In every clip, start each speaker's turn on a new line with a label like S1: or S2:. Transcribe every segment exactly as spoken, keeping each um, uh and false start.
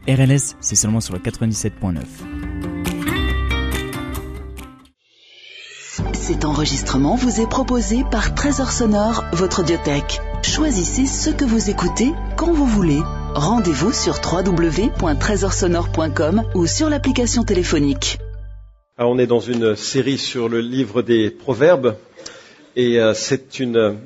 S1: R L S, c'est seulement sur le quatre-vingt-dix-sept point neuf.
S2: Cet enregistrement vous est proposé par Trésor Sonore, votre audiothèque. Choisissez ce que vous écoutez quand vous voulez. Rendez-vous sur w w w point trésor sonore point com ou sur l'application téléphonique.
S3: Alors, on est dans une série sur le livre des Proverbes et euh, c'est une, euh,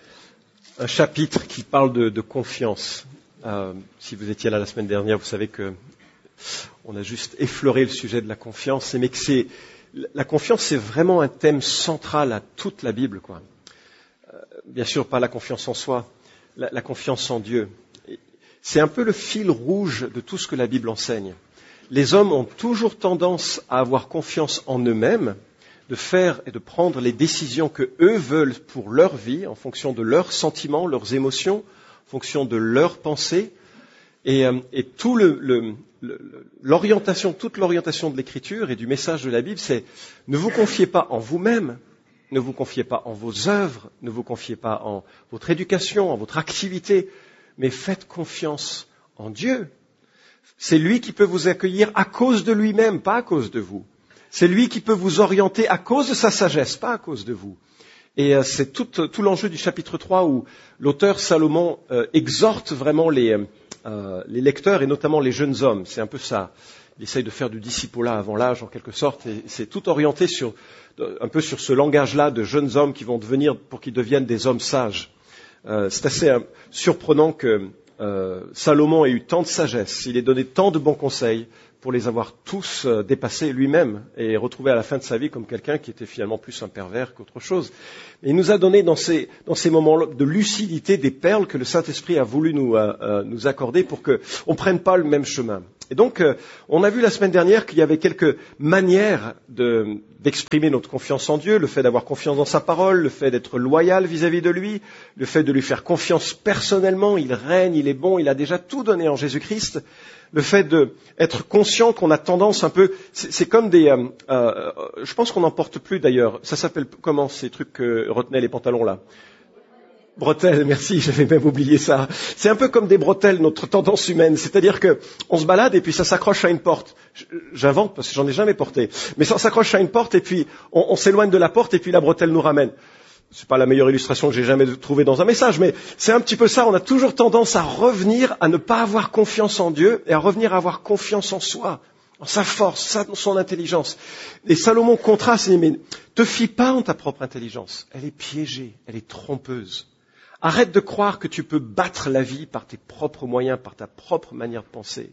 S3: un chapitre qui parle de, de confiance. Euh, si vous étiez là la semaine dernière, vous savez que on a juste effleuré le sujet de la confiance, mais que c'est la confiance, c'est vraiment un thème central à toute la Bible, quoi. Euh, bien sûr, pas la confiance en soi, la, la confiance en Dieu. C'est un peu le fil rouge de tout ce que la Bible enseigne. Les hommes ont toujours tendance à avoir confiance en eux-mêmes, de faire et de prendre les décisions que eux veulent pour leur vie, en fonction de leurs sentiments, leurs émotions, en fonction de leurs pensées. Et, euh, et tout le, le, le, l'orientation, toute l'orientation de l'Écriture et du message de la Bible, c'est ne vous confiez pas en vous-même, ne vous confiez pas en vos œuvres, ne vous confiez pas en votre éducation, en votre activité, mais faites confiance en Dieu. C'est lui qui peut vous accueillir à cause de lui-même, pas à cause de vous. C'est lui qui peut vous orienter à cause de sa sagesse, pas à cause de vous. Et euh, c'est tout, tout l'enjeu du chapitre trois où l'auteur Salomon euh, exhorte vraiment les, euh, les lecteurs et notamment les jeunes hommes. C'est un peu ça. Il essaye de faire du discipulat avant l'âge en quelque sorte. Et c'est tout orienté sur, un peu sur ce langage-là de jeunes hommes qui vont devenir, pour qu'ils deviennent des hommes sages. Euh, c'est assez euh, surprenant que euh, Salomon ait eu tant de sagesse, il ait donné tant de bons conseils pour les avoir tous euh, dépassés lui-même et retrouvé à la fin de sa vie comme quelqu'un qui était finalement plus un pervers qu'autre chose. Et il nous a donné dans ces, dans ces moments de lucidité des perles que le Saint-Esprit a voulu nous, euh, euh, nous accorder pour qu'on ne prenne pas le même chemin. Et donc, euh, on a vu la semaine dernière qu'il y avait quelques manières de, d'exprimer notre confiance en Dieu, le fait d'avoir confiance dans sa parole, le fait d'être loyal vis-à-vis de lui, le fait de lui faire confiance personnellement, il règne, il est bon, il a déjà tout donné en Jésus-Christ, le fait d'être conscient qu'on a tendance un peu, c'est, c'est comme des, euh, euh, je pense qu'on n'en porte plus d'ailleurs, ça s'appelle comment ces trucs que retenaient les pantalons là ? Bretelles, merci, j'avais même oublié ça. C'est un peu comme des bretelles, notre tendance humaine. C'est-à-dire que on se balade et puis ça s'accroche à une porte. J'invente parce que j'en ai jamais porté. Mais ça s'accroche à une porte et puis on, on s'éloigne de la porte et puis la bretelle nous ramène. C'est pas la meilleure illustration que j'ai jamais trouvée dans un message, mais c'est un petit peu ça. On a toujours tendance à revenir à ne pas avoir confiance en Dieu et à revenir à avoir confiance en soi, en sa force, en son intelligence. Et Salomon contraste et dit, mais te fie pas en ta propre intelligence. Elle est piégée, elle est trompeuse. Arrête de croire que tu peux battre la vie par tes propres moyens, par ta propre manière de penser.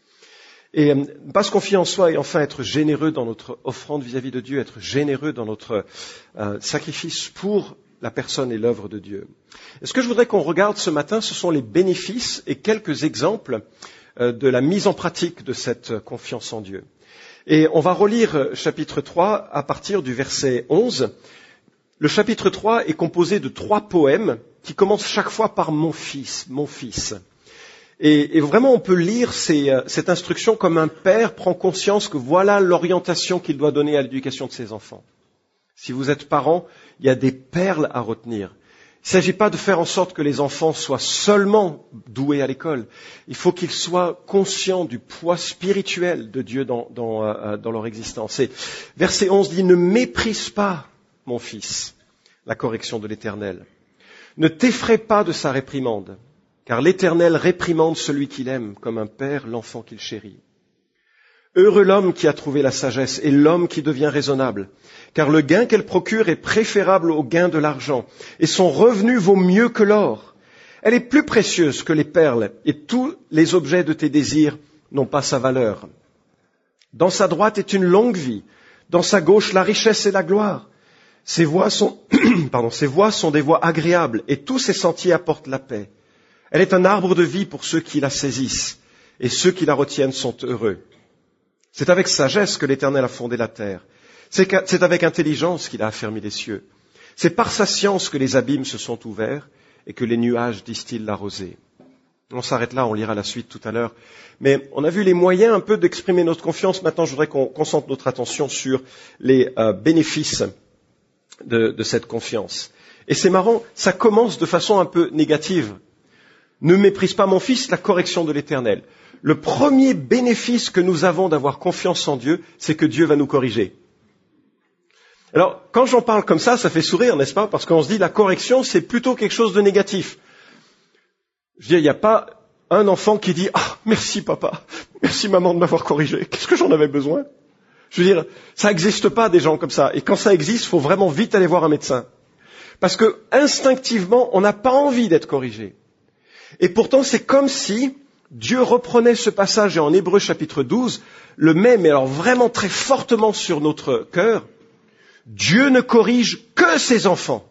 S3: Et ne pas se confier en soi et enfin être généreux dans notre offrande vis-à-vis de Dieu, être généreux dans notre euh, sacrifice pour la personne et l'œuvre de Dieu. Et ce que je voudrais qu'on regarde ce matin, ce sont les bénéfices et quelques exemples euh, de la mise en pratique de cette confiance en Dieu. Et on va relire chapitre trois à partir du verset onze. Le chapitre trois est composé de trois poèmes qui commencent chaque fois par « mon fils, mon fils ». Et, et vraiment, on peut lire ces, cette instruction comme un père prend conscience que voilà l'orientation qu'il doit donner à l'éducation de ses enfants. Si vous êtes parent, il y a des perles à retenir. Il ne s'agit pas de faire en sorte que les enfants soient seulement doués à l'école. Il faut qu'ils soient conscients du poids spirituel de Dieu dans, dans, euh, dans leur existence. Et verset onze dit « Ne méprise pas, mon fils, la correction de l'Éternel. Ne t'effraie pas de sa réprimande. Car l'Éternel réprimande celui qu'il aime, comme un père l'enfant qu'il chérit. Heureux l'homme qui a trouvé la sagesse et l'homme qui devient raisonnable, car le gain qu'elle procure est préférable au gain de l'argent, et son revenu vaut mieux que l'or. Elle est plus précieuse que les perles, et tous les objets de tes désirs n'ont pas sa valeur. Dans sa droite est une longue vie, dans sa gauche la richesse et la gloire. Ses voies sont, pardon, ses voies sont des voies agréables, et tous ses sentiers apportent la paix. Elle est un arbre de vie pour ceux qui la saisissent, et ceux qui la retiennent sont heureux. C'est avec sagesse que l'Éternel a fondé la terre. C'est avec intelligence qu'il a affermi les cieux. C'est par sa science que les abîmes se sont ouverts et que les nuages distillent la rosée. On s'arrête là, on lira la suite tout à l'heure. Mais on a vu les moyens un peu d'exprimer notre confiance. Maintenant, je voudrais qu'on concentre notre attention sur les euh, bénéfices de, de cette confiance. Et c'est marrant, ça commence de façon un peu négative. Ne méprise pas mon fils, la correction de l'Éternel. Le premier bénéfice que nous avons d'avoir confiance en Dieu, c'est que Dieu va nous corriger. Alors, quand j'en parle comme ça, ça fait sourire, n'est-ce pas? Parce qu'on se dit, la correction, c'est plutôt quelque chose de négatif. Je veux dire, il n'y a pas un enfant qui dit « Ah, merci papa, merci maman de m'avoir corrigé, qu'est-ce que j'en avais besoin ?» Je veux dire, ça n'existe pas des gens comme ça. Et quand ça existe, il faut vraiment vite aller voir un médecin. Parce que, instinctivement, on n'a pas envie d'être corrigé. Et pourtant, c'est comme si Dieu reprenait ce passage et en Hébreux chapitre douze, le met, mais alors vraiment très fortement sur notre cœur. Dieu ne corrige que ses enfants.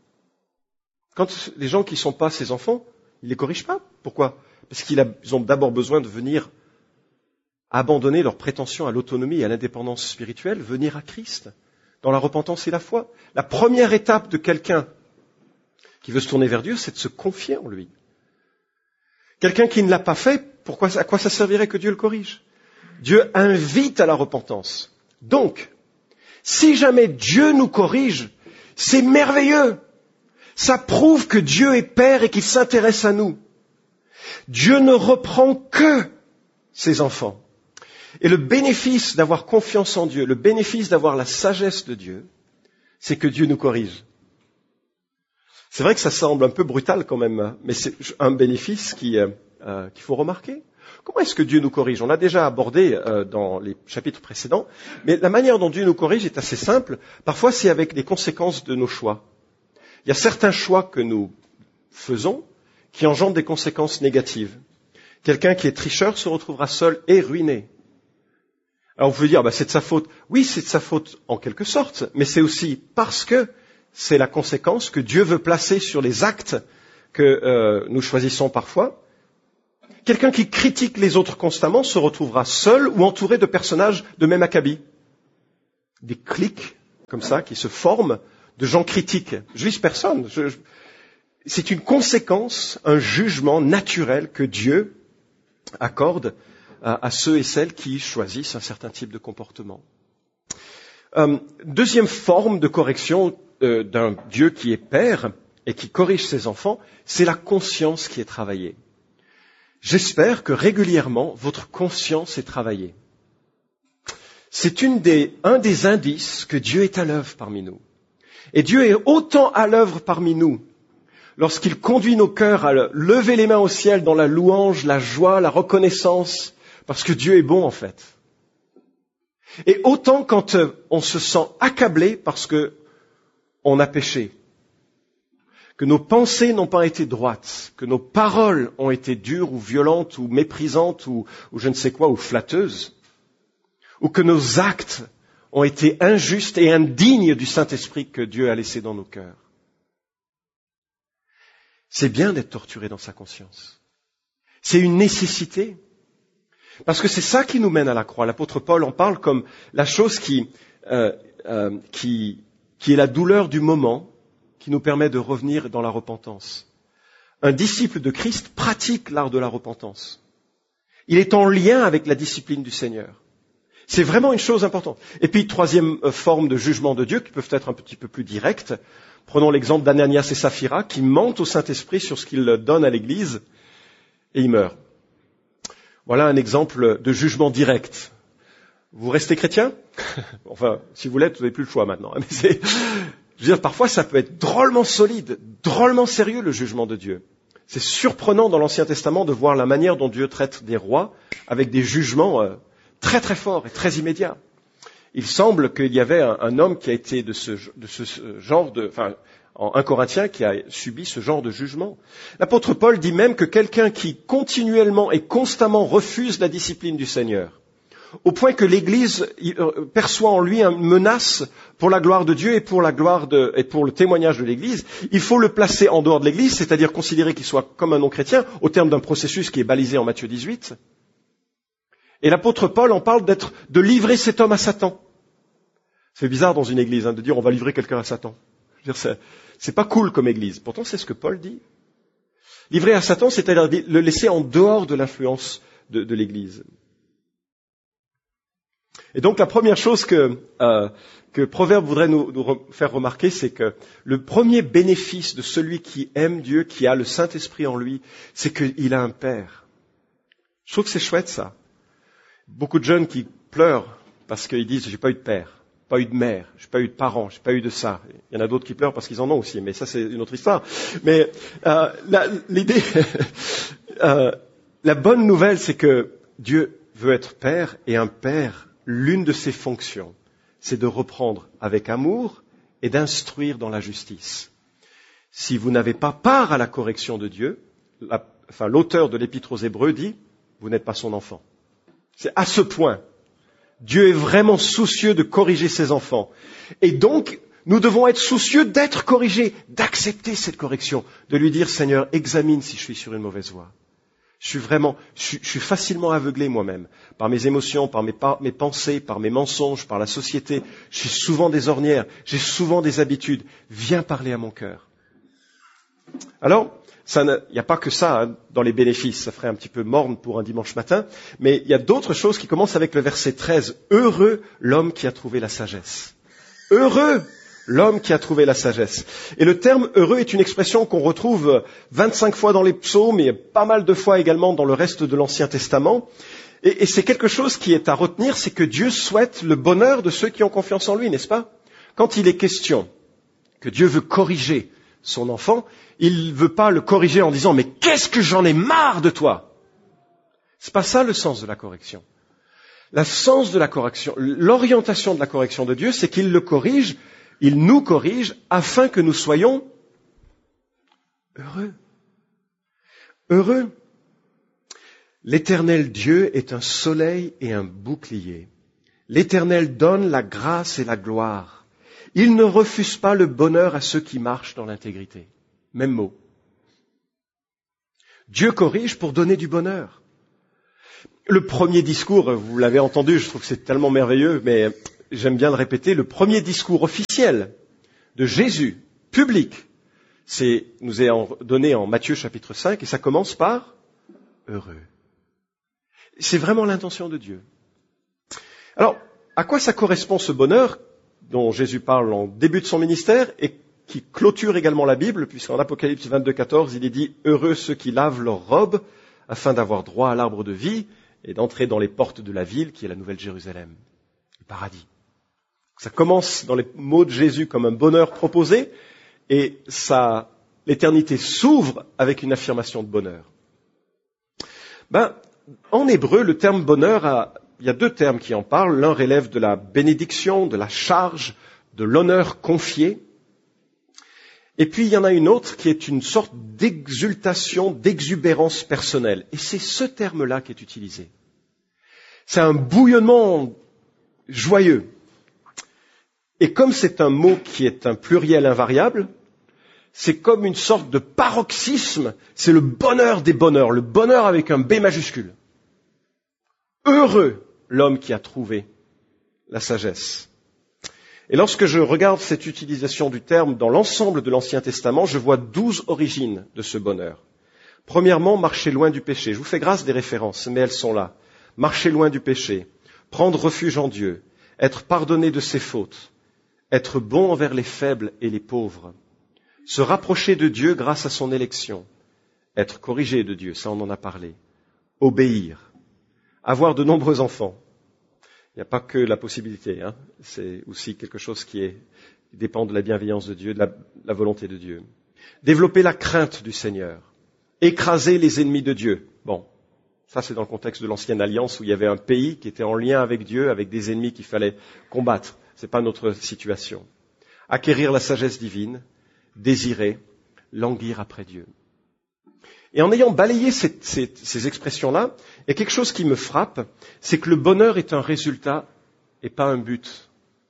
S3: Quand les gens qui ne sont pas ses enfants, il ne les corrige pas. Pourquoi? Parce qu'ils ont d'abord besoin de venir abandonner leur prétention à l'autonomie et à l'indépendance spirituelle, venir à Christ, dans la repentance et la foi. La première étape de quelqu'un qui veut se tourner vers Dieu, c'est de se confier en lui. Quelqu'un qui ne l'a pas fait, pourquoi, à quoi ça servirait que Dieu le corrige? Dieu invite à la repentance. Donc, si jamais Dieu nous corrige, c'est merveilleux. Ça prouve que Dieu est Père et qu'il s'intéresse à nous. Dieu ne reprend que ses enfants. Et le bénéfice d'avoir confiance en Dieu, le bénéfice d'avoir la sagesse de Dieu, c'est que Dieu nous corrige. C'est vrai que ça semble un peu brutal quand même, mais c'est un bénéfice qui, euh, euh, qu'il faut remarquer. Comment est-ce que Dieu nous corrige? On l'a déjà abordé euh, dans les chapitres précédents, mais la manière dont Dieu nous corrige est assez simple. Parfois, c'est avec les conséquences de nos choix. Il y a certains choix que nous faisons qui engendrent des conséquences négatives. Quelqu'un qui est tricheur se retrouvera seul et ruiné. Alors vous pouvez dire, bah, c'est de sa faute. Oui, c'est de sa faute en quelque sorte, mais c'est aussi parce que c'est la conséquence que Dieu veut placer sur les actes que euh, nous choisissons parfois. Quelqu'un qui critique les autres constamment se retrouvera seul ou entouré de personnages de même acabit. Des cliques comme ça qui se forment de gens critiques. Je vise personne. Je, je, c'est une conséquence, un jugement naturel que Dieu accorde à, à ceux et celles qui choisissent un certain type de comportement. Euh, deuxième forme de correction euh, d'un Dieu qui est Père et qui corrige ses enfants, c'est la conscience qui est travaillée. J'espère que régulièrement, votre conscience est travaillée. C'est une des, un des indices que Dieu est à l'œuvre parmi nous. Et Dieu est autant à l'œuvre parmi nous lorsqu'il conduit nos cœurs à lever les mains au ciel dans la louange, la joie, la reconnaissance, parce que Dieu est bon en fait. Et autant quand on se sent accablé parce que on a péché, que nos pensées n'ont pas été droites, que nos paroles ont été dures ou violentes ou méprisantes ou, ou je ne sais quoi, ou flatteuses, ou que nos actes ont été injustes et indignes du Saint-Esprit que Dieu a laissé dans nos cœurs. C'est bien d'être torturé dans sa conscience. C'est une nécessité. Parce que c'est ça qui nous mène à la croix. L'apôtre Paul en parle comme la chose qui, euh, euh, qui, qui est la douleur du moment, qui nous permet de revenir dans la repentance. Un disciple de Christ pratique l'art de la repentance. Il est en lien avec la discipline du Seigneur. C'est vraiment une chose importante. Et puis, troisième forme de jugement de Dieu, qui peuvent être un petit peu plus directes. Prenons l'exemple d'Ananias et Saphira, qui mentent au Saint-Esprit sur ce qu'ils donnent à l'Église, et ils meurent. Voilà un exemple de jugement direct. Vous restez chrétien? Enfin, si vous l'êtes, vous n'avez plus le choix maintenant. Mais c'est, je veux dire, parfois, ça peut être drôlement solide, drôlement sérieux, le jugement de Dieu. C'est surprenant dans l'Ancien Testament de voir la manière dont Dieu traite des rois avec des jugements euh, très très forts et très immédiats. Il semble qu'il y avait un, un homme qui a été de ce, de ce genre de, enfin, en un Corinthien qui a subi ce genre de jugement. L'apôtre Paul dit même que quelqu'un qui continuellement et constamment refuse la discipline du Seigneur, au point que l'Église perçoit en lui une menace pour la gloire de Dieu et pour la gloire de, et pour le témoignage de l'Église, il faut le placer en dehors de l'Église, c'est-à-dire considérer qu'il soit comme un non-chrétien, au terme d'un processus qui est balisé en Matthieu dix-huit. Et l'apôtre Paul en parle d'être, de livrer cet homme à Satan. C'est bizarre dans une église, hein, de dire on va livrer quelqu'un à Satan. Je veux dire, c'est, c'est pas cool comme église. Pourtant, c'est ce que Paul dit. Livrer à Satan, c'est-à-dire le laisser en dehors de l'influence de, de l'église. Et donc la première chose que, euh, que Proverbe voudrait nous, nous re- faire remarquer, c'est que le premier bénéfice de celui qui aime Dieu, qui a le Saint-Esprit en lui, c'est qu'il a un père. Je trouve que c'est chouette ça. Beaucoup de jeunes qui pleurent parce qu'ils disent j'ai pas eu de père, pas eu de mère, j'ai pas eu de parents, j'ai pas eu de ça. Il y en a d'autres qui pleurent parce qu'ils en ont aussi, mais ça c'est une autre histoire. Mais euh, la, l'idée, euh, la bonne nouvelle, c'est que Dieu veut être père, et un père, l'une de ses fonctions, c'est de reprendre avec amour et d'instruire dans la justice. Si vous n'avez pas part à la correction de Dieu, la, enfin l'auteur de l'Épître aux Hébreux dit, vous n'êtes pas son enfant. C'est à ce point. Dieu est vraiment soucieux de corriger ses enfants. Et donc, nous devons être soucieux d'être corrigés, d'accepter cette correction, de lui dire, Seigneur, examine si je suis sur une mauvaise voie. Je suis vraiment, je suis, je suis facilement aveuglé moi-même, par mes émotions, par mes, par mes pensées, par mes mensonges, par la société. Je suis souvent des ornières, j'ai souvent des habitudes. Viens parler à mon cœur. Alors, il n'y a pas que ça hein, dans les bénéfices, ça ferait un petit peu morne pour un dimanche matin, mais il y a d'autres choses qui commencent avec le verset treize. Heureux l'homme qui a trouvé la sagesse. Heureux l'homme qui a trouvé la sagesse. Et le terme heureux est une expression qu'on retrouve vingt-cinq fois dans les psaumes et pas mal de fois également dans le reste de l'Ancien Testament. Et, et c'est quelque chose qui est à retenir, c'est que Dieu souhaite le bonheur de ceux qui ont confiance en lui, n'est-ce pas? Quand il est question que Dieu veut corriger son enfant, il ne veut pas le corriger en disant « Mais qu'est-ce que j'en ai marre de toi !» C'est pas ça le sens de la correction. Le sens de la correction, l'orientation de la correction de Dieu, c'est qu'il le corrige, il nous corrige afin que nous soyons heureux. Heureux. L'Éternel Dieu est un soleil et un bouclier. L'Éternel donne la grâce et la gloire. Il ne refuse pas le bonheur à ceux qui marchent dans l'intégrité. Même mot. Dieu corrige pour donner du bonheur. Le premier discours, vous l'avez entendu, je trouve que c'est tellement merveilleux, mais j'aime bien le répéter, le premier discours officiel de Jésus, public, c'est, nous est donné en Matthieu chapitre cinq, et ça commence par « heureux ». C'est vraiment l'intention de Dieu. Alors, à quoi ça correspond ce bonheur dont Jésus parle en début de son ministère et qui clôture également la Bible, puisqu'en Apocalypse vingt-deux, quatorze, il est dit « Heureux ceux qui lavent leurs robes afin d'avoir droit à l'arbre de vie et d'entrer dans les portes de la ville qui est la Nouvelle Jérusalem, le paradis ». Ça commence dans les mots de Jésus comme un bonheur proposé et ça, l'éternité s'ouvre avec une affirmation de bonheur. Ben, en hébreu, le terme bonheur a Il y a deux termes qui en parlent. L'un relève de la bénédiction, de la charge, de l'honneur confié. Et puis il y en a une autre qui est une sorte d'exultation, d'exubérance personnelle. Et c'est ce terme-là qui est utilisé. C'est un bouillonnement joyeux. Et comme c'est un mot qui est un pluriel invariable, c'est comme une sorte de paroxysme. C'est le bonheur des bonheurs, le bonheur avec un B majuscule. Heureux l'homme qui a trouvé la sagesse. Et lorsque je regarde cette utilisation du terme dans l'ensemble de l'Ancien Testament, je vois douze origines de ce bonheur. Premièrement, marcher loin du péché. Je vous fais grâce des références, mais elles sont là. Marcher loin du péché, prendre refuge en Dieu, être pardonné de ses fautes, être bon envers les faibles et les pauvres, se rapprocher de Dieu grâce à son élection, être corrigé de Dieu, ça on en a parlé, obéir, avoir de nombreux enfants. Il n'y a pas que la possibilité, hein. C'est aussi quelque chose qui, est, qui dépend de la bienveillance de Dieu, de la, la volonté de Dieu. Développer la crainte du Seigneur, écraser les ennemis de Dieu. Bon, ça c'est dans le contexte de l'ancienne alliance où il y avait un pays qui était en lien avec Dieu, avec des ennemis qu'il fallait combattre. Ce n'est pas notre situation. Acquérir la sagesse divine, désirer, languir après Dieu. Et en ayant balayé ces, ces, ces expressions-là, il y a quelque chose qui me frappe, c'est que le bonheur est un résultat et pas un but.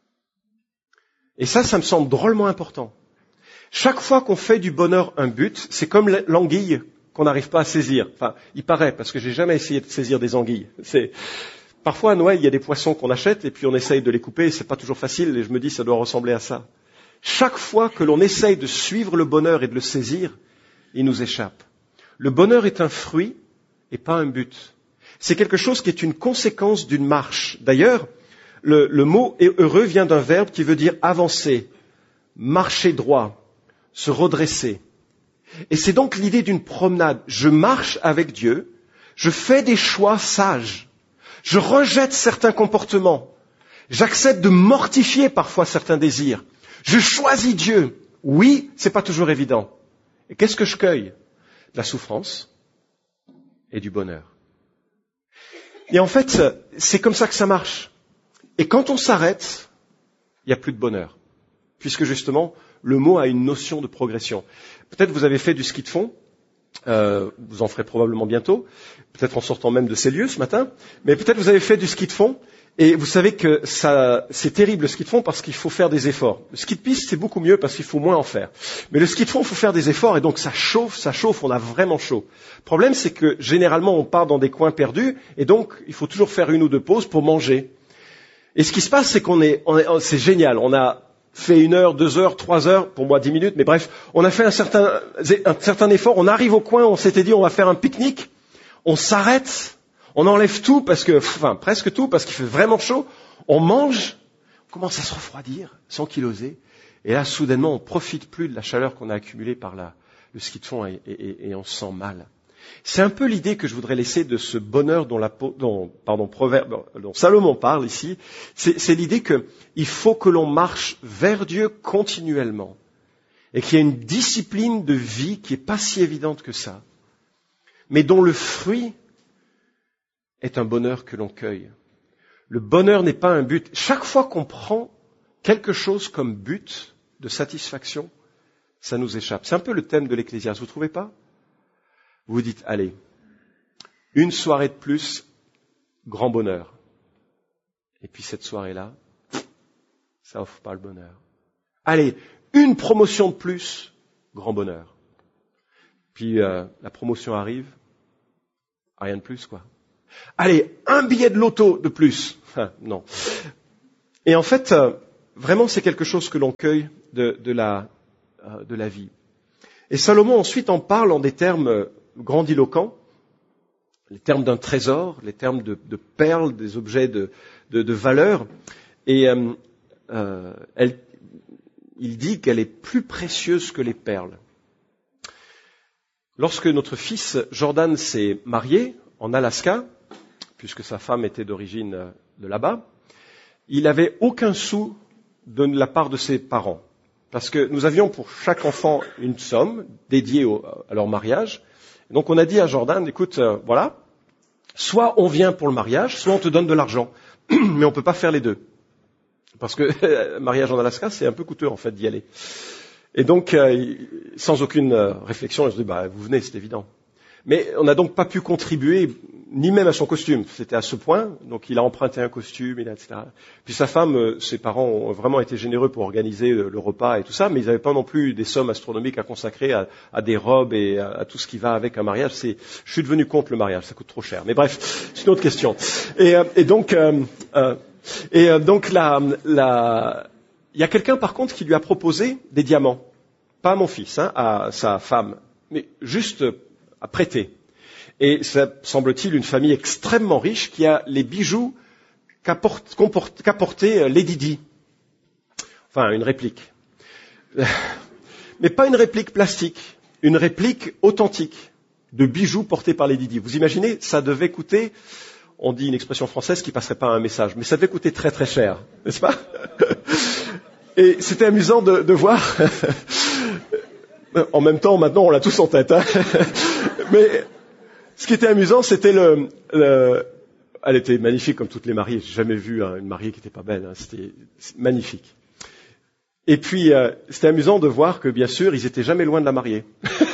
S3: Et ça, ça me semble drôlement important. Chaque fois qu'on fait du bonheur un but, c'est comme l'anguille qu'on n'arrive pas à saisir. Enfin, il paraît, parce que j'ai jamais essayé de saisir des anguilles. C'est... Parfois à Noël, il y a des poissons qu'on achète et puis on essaye de les couper, et c'est pas toujours facile, et je me dis ça doit ressembler à ça. Chaque fois que l'on essaye de suivre le bonheur et de le saisir, il nous échappe. Le bonheur est un fruit et pas un but. C'est quelque chose qui est une conséquence d'une marche. D'ailleurs, Le, le mot heureux vient d'un verbe qui veut dire avancer, marcher droit, se redresser. Et c'est donc l'idée d'une promenade. Je marche avec Dieu, je fais des choix sages, je rejette certains comportements, j'accepte de mortifier parfois certains désirs, je choisis Dieu. Oui, c'est pas toujours évident. Et qu'est-ce que je cueille? De la souffrance et du bonheur. Et en fait, c'est comme ça que ça marche. Et quand on s'arrête, il n'y a plus de bonheur. Puisque justement, le mot a une notion de progression. Peut-être vous avez fait du ski de fond, euh, vous en ferez probablement bientôt, peut-être en sortant même de ces lieux ce matin, mais peut-être vous avez fait du ski de fond, et vous savez que ça, c'est terrible le ski de fond parce qu'il faut faire des efforts. Le ski de piste, c'est beaucoup mieux parce qu'il faut moins en faire. Mais le ski de fond, il faut faire des efforts, et donc ça chauffe, ça chauffe, on a vraiment chaud. Le problème, c'est que généralement, on part dans des coins perdus, et donc il faut toujours faire une ou deux pauses pour manger. Et ce qui se passe, c'est qu'on est, on est c'est génial, on a fait une heure, deux heures, trois heures, pour moi dix minutes, mais bref, on a fait un certain, un certain effort, on arrive au coin, on s'était dit on va faire un pique-nique, on s'arrête, on enlève tout, parce que, enfin presque tout, parce qu'il fait vraiment chaud, on mange, on commence à se refroidir, s'ankyloser, et là soudainement on profite plus de la chaleur qu'on a accumulée par la, le ski de fond et, et, et on se sent mal. C'est un peu l'idée que je voudrais laisser de ce bonheur dont, la, dont, pardon, proverbe, dont Salomon parle ici. C'est, c'est l'idée qu'il faut que l'on marche vers Dieu continuellement et qu'il y a une discipline de vie qui n'est pas si évidente que ça, mais dont le fruit est un bonheur que l'on cueille. Le bonheur n'est pas un but. Chaque fois qu'on prend quelque chose comme but de satisfaction, ça nous échappe. C'est un peu le thème de l'Ecclésiaste, vous ne trouvez pas ? Vous vous dites, allez, une soirée de plus, grand bonheur. Et puis cette soirée-là, ça offre pas le bonheur. Allez, une promotion de plus, grand bonheur. Puis euh, la promotion arrive, rien de plus, quoi. Allez, un billet de loto de plus. Enfin, non. Et en fait, euh, vraiment, c'est quelque chose que l'on cueille de, de, la, euh, de la vie. Et Salomon ensuite en parle en des termes euh, grandiloquents, les termes d'un trésor, les termes de, de perles, des objets de, de, de valeur. Et euh, euh, elle, il dit qu'elle est plus précieuse que les perles. Lorsque notre fils Jordan s'est marié en Alaska, puisque sa femme était d'origine de là-bas, il n'avait aucun sou de la part de ses parents. Parce que nous avions pour chaque enfant une somme dédiée au, à leur mariage. Donc on a dit à Jordan, écoute, euh, voilà, soit on vient pour le mariage, soit on te donne de l'argent. Mais on ne peut pas faire les deux. Parce que le mariage en Alaska, c'est un peu coûteux en fait d'y aller. Et donc, euh, sans aucune euh, réflexion, je dis, bah, vous venez, c'est évident. Mais on n'a donc pas pu contribuer, ni même à son costume. C'était à ce point. Donc il a emprunté un costume, et cetera. Puis sa femme, euh, ses parents ont vraiment été généreux pour organiser le, le repas et tout ça, mais ils n'avaient pas non plus des sommes astronomiques à consacrer à, à des robes et à, à tout ce qui va avec un mariage. C'est, je suis devenu contre le mariage, ça coûte trop cher. Mais bref, c'est une autre question. Et, euh, et donc, euh, euh, et euh, donc la, la, il y a quelqu'un par contre qui lui a proposé des diamants, pas à mon fils, hein, à sa femme, mais juste à prêter. Et c'est, semble-t-il, une famille extrêmement riche qui a les bijoux qu'apporte, qu'apportait Lady Di. Enfin, une réplique. Mais pas une réplique plastique, une réplique authentique de bijoux portés par Lady Di. Vous imaginez, ça devait coûter, on dit une expression française qui passerait pas à un message, mais ça devait coûter très très cher, n'est-ce pas? Et c'était amusant de, de voir. En même temps, maintenant, on l'a tous en tête. Hein. Mais ce qui était amusant, c'était le, le... Elle était magnifique comme toutes les mariées. J'ai jamais vu hein, une mariée qui n'était pas belle. Hein. C'était magnifique. Et puis, euh, c'était amusant de voir que, bien sûr, ils étaient jamais loin de la mariée.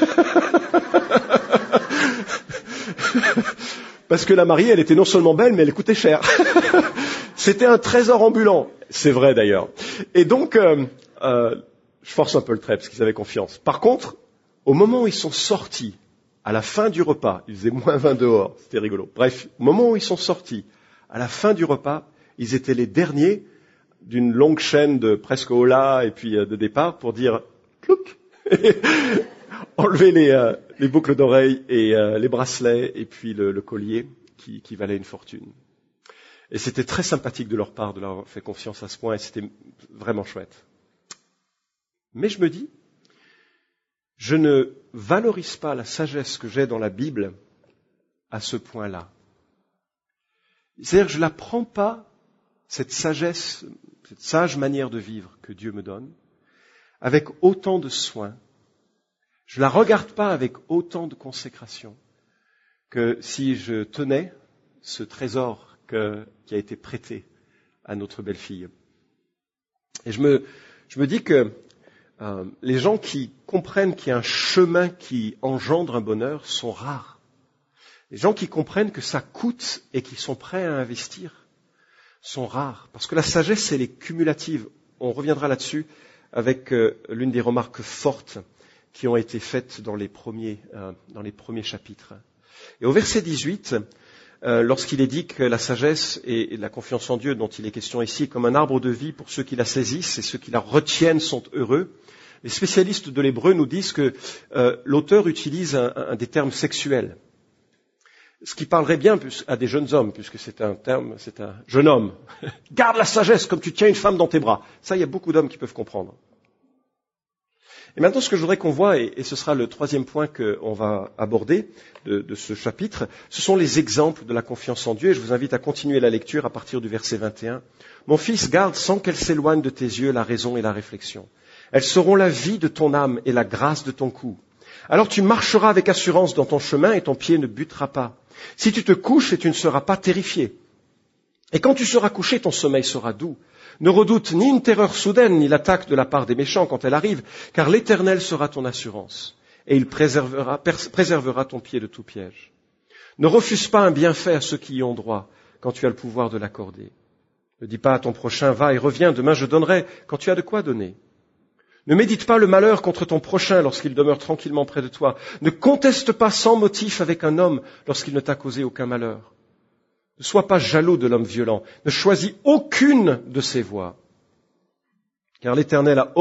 S3: Parce que la mariée, elle était non seulement belle, mais elle coûtait cher. C'était un trésor ambulant. C'est vrai, d'ailleurs. Et donc... Euh, euh, je force un peu le trait parce qu'ils avaient confiance. Par contre, au moment où ils sont sortis, à la fin du repas, il faisait moins vingt dehors, c'était rigolo. Bref, au moment où ils sont sortis, à la fin du repas, ils étaient les derniers d'une longue chaîne de presque holà et puis de départ pour dire clouc, enlever les, euh, les boucles d'oreilles et euh, les bracelets et puis le, le collier qui, qui valait une fortune. Et c'était très sympathique de leur part de leur avoir fait confiance à ce point, et c'était vraiment chouette. Mais je me dis, je ne valorise pas la sagesse que j'ai dans la Bible à ce point-là. C'est-à-dire que je ne la prends pas, cette sagesse, cette sage manière de vivre que Dieu me donne, avec autant de soin. Je ne la regarde pas avec autant de consécration que si je tenais ce trésor que, qui a été prêté à notre belle-fille. Et je me, je me dis que euh, les gens qui comprennent qu'il y a un chemin qui engendre un bonheur sont rares. Les gens qui comprennent que ça coûte et qui sont prêts à investir sont rares. Parce que la sagesse, elle est cumulative. On reviendra là-dessus avec euh, l'une des remarques fortes qui ont été faites dans les premiers, euh, dans les premiers chapitres. Et au verset dix-huit, euh, lorsqu'il est dit que la sagesse et, et la confiance en Dieu dont il est question ici est comme un arbre de vie pour ceux qui la saisissent et ceux qui la retiennent sont heureux, les spécialistes de l'hébreu nous disent que euh, l'auteur utilise un, un des termes sexuels. Ce qui parlerait bien à des jeunes hommes, puisque c'est un terme, c'est un jeune homme. Garde la sagesse comme tu tiens une femme dans tes bras. Ça, il y a beaucoup d'hommes qui peuvent comprendre. Et maintenant, ce que je voudrais qu'on voit, et, et ce sera le troisième point qu'on va aborder de, de ce chapitre, ce sont les exemples de la confiance en Dieu. Et je vous invite à continuer la lecture à partir du verset vingt et un. Mon fils, garde sans qu'elle s'éloigne de tes yeux la raison et la réflexion. Elles seront la vie de ton âme et la grâce de ton cou. Alors tu marcheras avec assurance dans ton chemin et ton pied ne butera pas. Si tu te couches et tu ne seras pas terrifié. Et quand tu seras couché, ton sommeil sera doux. Ne redoute ni une terreur soudaine, ni l'attaque de la part des méchants quand elle arrive, car l'Éternel sera ton assurance, et il préservera, préservera ton pied de tout piège. Ne refuse pas un bienfait à ceux qui y ont droit, quand tu as le pouvoir de l'accorder. Ne dis pas à ton prochain, va et reviens, demain je donnerai, quand tu as de quoi donner. Ne médite pas le malheur contre ton prochain lorsqu'il demeure tranquillement près de toi. Ne conteste pas sans motif avec un homme lorsqu'il ne t'a causé aucun malheur. Ne sois pas jaloux de l'homme violent. Ne choisis aucune de ses voies. Car l'Éternel a